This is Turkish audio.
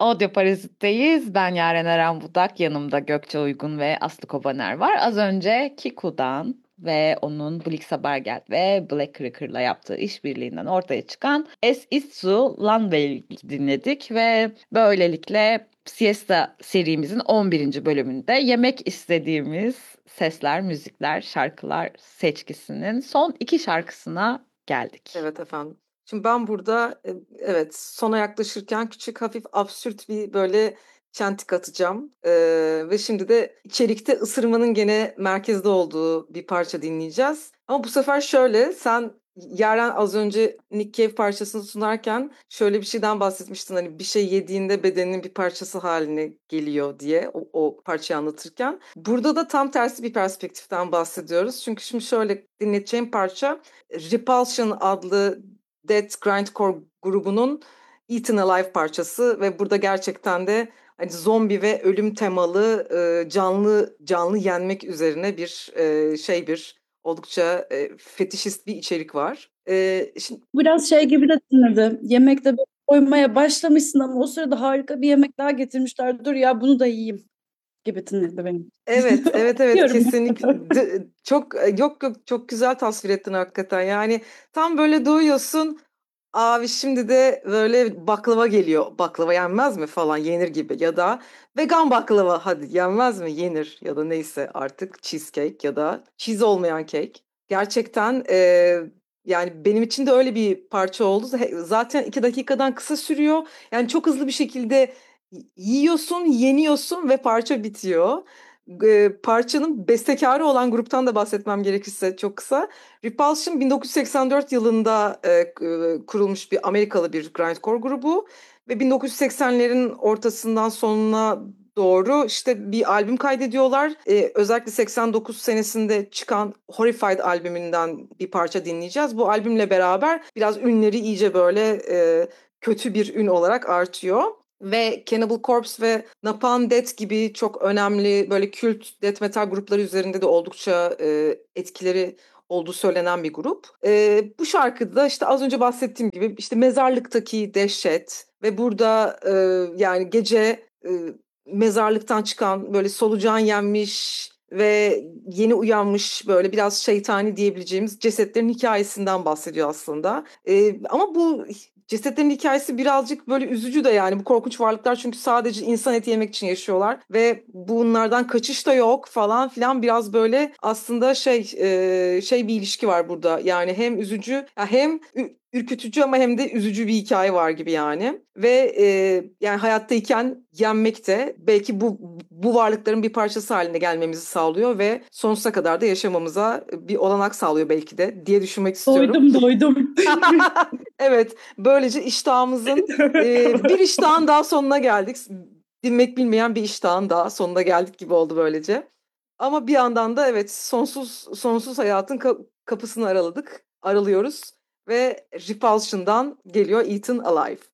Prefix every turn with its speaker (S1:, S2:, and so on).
S1: Audio Parazit'teyiz. Ben Yaren Eren Budak. Yanımda Gökçe Uygun ve Aslı Kobaner var. Az önce Kiku'dan ve onun Blixabergeld ve Black Cracker'la yaptığı işbirliğinden ortaya çıkan Es ist so Langweilig dinledik ve böylelikle Siesta serimizin 11. bölümünde yemek istediğimiz sesler, müzikler, şarkılar seçkisinin son iki şarkısına geldik.
S2: Evet efendim. Şimdi ben burada evet sona yaklaşırken küçük hafif absürt bir böyle çentik atacağım. Ve şimdi de içerikte ısırmanın gene merkezde olduğu bir parça dinleyeceğiz. Ama bu sefer şöyle sen Yaren az önce Nick Cave parçasını sunarken şöyle bir şeyden bahsetmiştin. Hani bir şey yediğinde bedeninin bir parçası haline geliyor diye o parçayı anlatırken. Burada da tam tersi bir perspektiften bahsediyoruz. Çünkü şimdi şöyle dinleteceğim parça Repulsion adlı Death Grindcore grubunun Eaten Alive parçası ve burada gerçekten de hani zombi ve ölüm temalı canlı yenmek üzerine bir oldukça fetişist bir içerik var. Şimdi
S3: Biraz şey gibi de dinledi. Yemekte böyle koymaya başlamışsın ama o sırada harika bir yemek daha getirmişler. Dur ya bunu da yiyeyim gibi dinledi benim.
S2: evet
S3: Diyorum.
S2: kesinlikle çok yok çok güzel tasvir ettin hakikaten. Yani tam böyle doyuyorsun. Abi şimdi de böyle baklava geliyor. Baklava yenmez mi falan yenir gibi ya da vegan baklava hadi yenmez mi yenir ya da neyse artık cheesecake ya da cheese olmayan kek. Gerçekten yani benim için de öyle bir parça oldu. Zaten 2 dakikadan kısa sürüyor. Yani çok hızlı bir şekilde yiyorsun, yeniyorsun ve parça bitiyor. Parçanın bestekarı olan gruptan da bahsetmem gerekirse çok kısa. Repulsion 1984 yılında kurulmuş bir Amerikalı bir grindcore grubu ve 1980'lerin ortasından sonuna doğru işte bir albüm kaydediyorlar. Özellikle 89 senesinde çıkan Horrified albümünden bir parça dinleyeceğiz. Bu albümle beraber biraz ünleri iyice böyle kötü bir ün olarak artıyor. Ve Cannibal Corpse ve Napalm Death gibi çok önemli böyle kült death metal grupları üzerinde de oldukça etkileri olduğu söylenen bir grup. Bu şarkıda işte az önce bahsettiğim gibi işte mezarlıktaki dehşet ve burada yani gece mezarlıktan çıkan böyle solucan yenmiş ve yeni uyanmış böyle biraz şeytani diyebileceğimiz cesetlerin hikayesinden bahsediyor aslında. Ama bu cesetlerin hikayesi birazcık böyle üzücü de yani bu korkunç varlıklar çünkü sadece insan eti yemek için yaşıyorlar ve bunlardan kaçış da yok falan filan biraz böyle aslında şey bir ilişki var burada yani hem üzücü hem ürkütücü ama hem de üzücü bir hikaye var gibi yani ve yani hayattayken yenmek de belki bu varlıkların bir parçası haline gelmemizi sağlıyor ve sonsuza kadar da yaşamamıza bir olanak sağlıyor belki de diye düşünmek istiyorum.
S3: Doydum.
S2: Evet, böylece iştahımızın bir iştahın daha sonuna geldik. Dinmek bilmeyen bir iştahın daha sonuna geldik gibi oldu böylece. Ama bir yandan da evet sonsuz hayatın kapısını aralıyoruz ve Repulsion'dan geliyor Eaten Alive.